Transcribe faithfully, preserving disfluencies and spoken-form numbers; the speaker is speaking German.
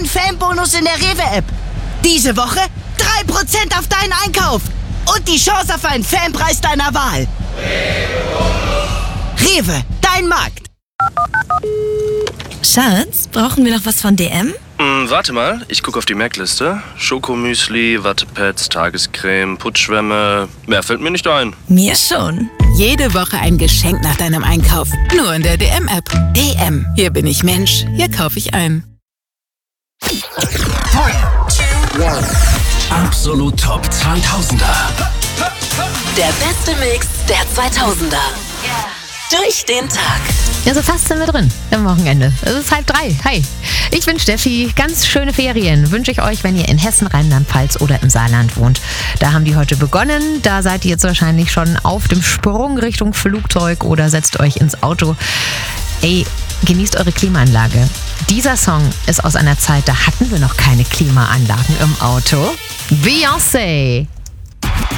neuen Fanbonus in der Rewe-App. Diese Woche drei Prozent auf deinen Einkauf und die Chance auf einen Fanpreis deiner Wahl. Rewe, dein Markt. Schatz, brauchen wir noch was von D M? Hm, warte mal, ich gucke auf die Merkliste. Schokomüsli, Wattepads, Tagescreme, Putzschwämme. Mehr fällt mir nicht ein. Mir schon. Jede Woche ein Geschenk nach deinem Einkauf. Nur in der D M-App. D M. Hier bin ich Mensch. Hier kaufe ich ein. Absolut Top zweitausender. Der beste Mix der zweitausender. Durch den Tag. Ja, so fast sind wir drin am Wochenende. Es ist halb drei. Hi, ich bin Steffi. Ganz schöne Ferien wünsche ich euch, wenn ihr in Hessen, Rheinland-Pfalz oder im Saarland wohnt. Da haben die heute begonnen. Da seid ihr jetzt wahrscheinlich schon auf dem Sprung Richtung Flugzeug oder setzt euch ins Auto. Ey, genießt eure Klimaanlage. Dieser Song ist aus einer Zeit, da hatten wir noch keine Klimaanlagen im Auto. Beyoncé.